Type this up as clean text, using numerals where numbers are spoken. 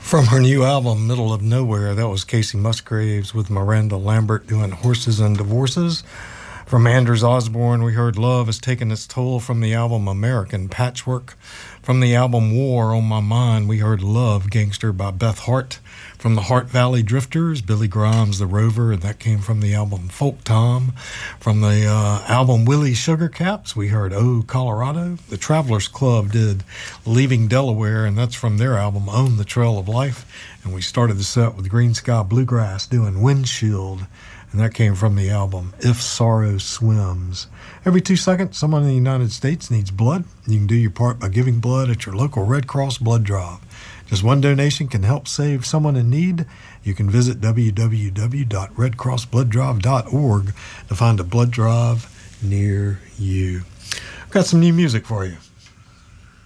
From her new album, Middle of Nowhere, that was Casey Musgraves with Miranda Lambert doing Horses and Divorces. From Anders Osborne, we heard Love Has Taken Its Toll from the album American Patchwork. From the album War on My Mind, we heard Love Gangster by Beth Hart. From the Hart Valley Drifters, Billy Grimes, The Rover, and that came from the album Folk Tom. From the album Willie Sugarcaps, we heard Oh, Colorado. The Travelers Club did Leaving Delaware, and that's from their album Own the Trail of Life. And we started the set with Green Sky Bluegrass doing Windshield, and that came from the album If Sorrow Swims. Every 2 seconds, someone in the United States needs blood. You can do your part by giving blood at your local Red Cross blood drive. Just one donation can help save someone in need. You can visit www.redcrossbloodDrive.org to find a blood drive near you. I've got some new music for you.